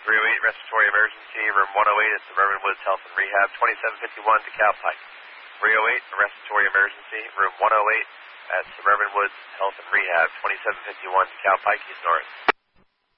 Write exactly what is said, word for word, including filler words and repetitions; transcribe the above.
three oh eight, respiratory emergency, room one oh eight at Suburban Woods Health and Rehab, twenty-seven fifty-one DeKalb Pike. three oh eight, respiratory emergency, room one oh eight at Suburban Woods Health and Rehab, twenty-seven fifty-one DeKalb Pike, East Norris.